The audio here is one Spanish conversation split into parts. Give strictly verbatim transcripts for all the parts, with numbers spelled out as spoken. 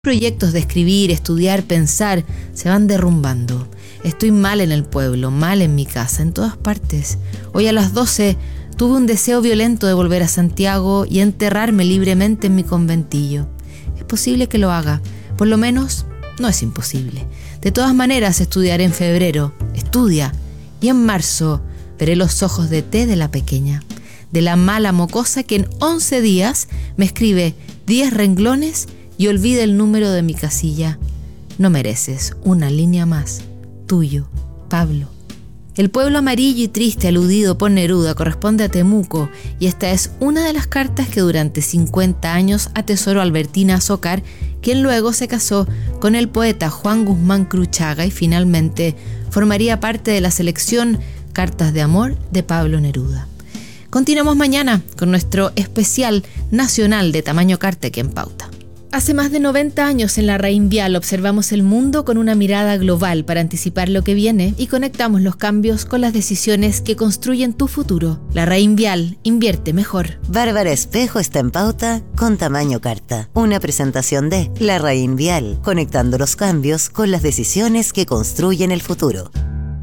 proyectos de escribir, estudiar, pensar, se van derrumbando. Estoy mal en el pueblo, mal en mi casa, en todas partes. Hoy a las doce tuve un deseo violento de volver a Santiago y enterrarme libremente en mi conventillo. Es posible que lo haga, por lo menos no es imposible. De todas maneras estudiaré en febrero, estudia, y en marzo veré los ojos de té de la pequeña, de la mala mocosa que en once días me escribe diez renglones y olvida el número de mi casilla. No mereces una línea más. Tuyo, Pablo. El pueblo amarillo y triste aludido por Neruda corresponde a Temuco, y esta es una de las cartas que durante cincuenta años atesoró Albertina Azócar, quien luego se casó con el poeta Juan Guzmán Cruchaga y finalmente formaría parte de la selección Cartas de Amor de Pablo Neruda. Continuamos mañana con nuestro especial nacional de tamaño carta aquí en Pauta. Hace más de noventa años en la Raín Vial observamos el mundo con una mirada global para anticipar lo que viene y conectamos los cambios con las decisiones que construyen tu futuro. La Raín Vial, invierte mejor. Bárbara Espejo está en Pauta con tamaño carta. Una presentación de La Raín Vial, conectando los cambios con las decisiones que construyen el futuro.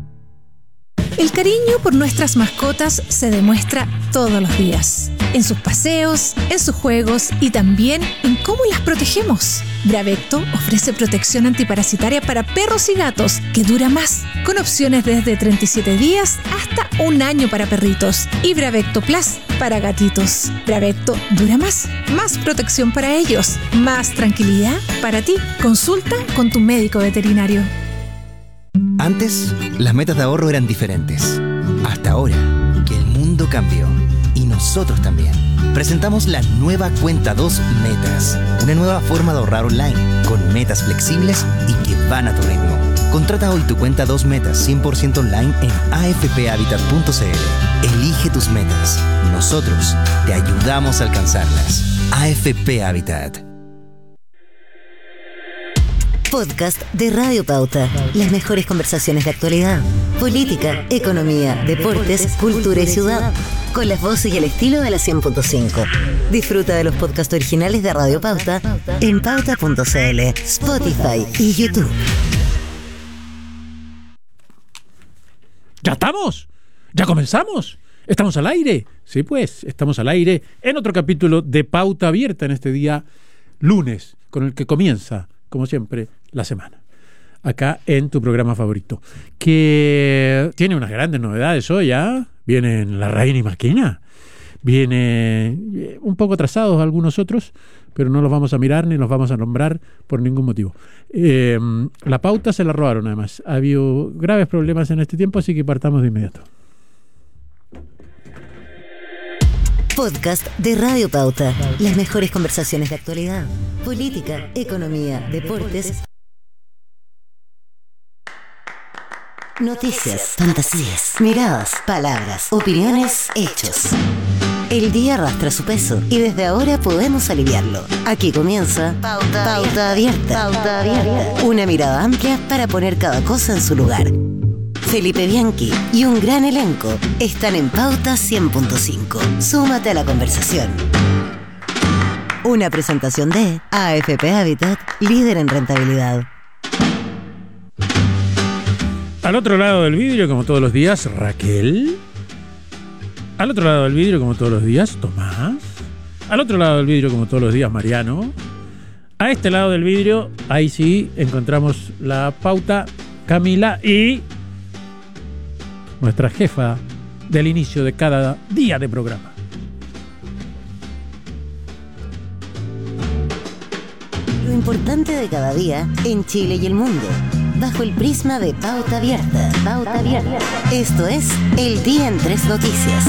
El cariño por nuestras mascotas se demuestra todos los días, en sus paseos, en sus juegos y también en cómo las protegemos. Bravecto ofrece protección antiparasitaria para perros y gatos que dura más, con opciones desde treinta y siete días hasta un año para perritos, y Bravecto Plus para gatitos. Bravecto dura más, más protección para ellos, más tranquilidad para ti. Consulta con tu médico veterinario. Antes, las metas de ahorro eran diferentes. Hasta ahora, que el mundo cambió. Y nosotros también. Presentamos la nueva Cuenta dos Metas. Una nueva forma de ahorrar online, con metas flexibles y que van a tu ritmo. Contrata hoy tu Cuenta dos Metas cien por ciento online en a f p habitat punto c l. Elige tus metas. Nosotros te ayudamos a alcanzarlas. A F P Habitat. Podcast de Radio Pauta. Las mejores conversaciones de actualidad, política, economía, deportes, cultura y ciudad. Con las voces y el estilo de la cien punto cinco. Disfruta de los podcasts originales de Radio Pauta en pauta punto c l, Spotify y YouTube. ¿Ya estamos? ¿Ya comenzamos? ¿Estamos al aire? Sí, pues, estamos al aire en otro capítulo de Pauta Abierta en este día lunes, con el que comienza, como siempre, la semana. Acá en tu programa favorito, que tiene unas grandes novedades hoy, ¿ah? Vienen La Raín y Maquina, viene un poco atrasados algunos otros, pero no los vamos a mirar ni los vamos a nombrar por ningún motivo. Eh, la pauta se la robaron además. Ha habido graves problemas en este tiempo, así que partamos de inmediato. Podcast de Radio Pauta. Las mejores conversaciones de actualidad, política, economía, deportes, noticias, fantasías, miradas, palabras, opiniones, hechos. El día arrastra su peso y desde ahora podemos aliviarlo. Aquí comienza Pauta, Pauta Abierta. Pauta Abierta. Una mirada amplia para poner cada cosa en su lugar. Felipe Bianchi y un gran elenco están en Pauta cien punto cinco. Súmate a la conversación. Una presentación de A F P Habitat, líder en rentabilidad. Al otro lado del vidrio, como todos los días, Raquel. Al otro lado del vidrio, como todos los días, Tomás. Al otro lado del vidrio, como todos los días, Mariano. A este lado del vidrio, ahí sí, encontramos la pauta, Camila, y nuestra jefa del inicio de cada día de programa. Lo importante de cada día en Chile y el mundo, bajo el prisma de Pauta Abierta. Pauta Abierta. Esto es El Día en Tres Noticias.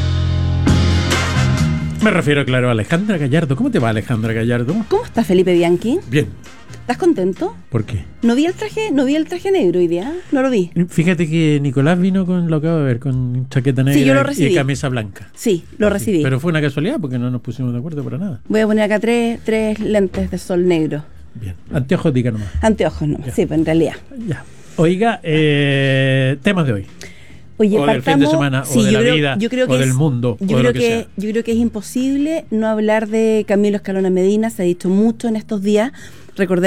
Me refiero, claro, a Alejandra Gallardo. ¿Cómo te va, Alejandra Gallardo? ¿Cómo está Felipe Bianchi? Bien. ¿Estás contento? ¿Por qué? No vi el traje, no vi el traje negro hoy día, no lo vi. Fíjate que Nicolás vino con, lo acabo de ver, con chaqueta negra, sí, yo lo recibí, y camisa blanca. Sí, lo recibí. Sí, pero fue una casualidad porque no nos pusimos de acuerdo para nada. Voy a poner acá tres, tres lentes de sol negro. Bien. Anteojos, diga nomás. Anteojos nomás, ya. Sí, pero en realidad. Ya. Oiga, eh, temas de hoy. Oye, o partamos, del fin de semana, sí, o de la creo, vida, yo creo que o es, del mundo, yo o de creo lo que, que sea. Yo creo que es imposible no hablar de Camilo Escalona Medina. Se ha dicho mucho en estos días recordemos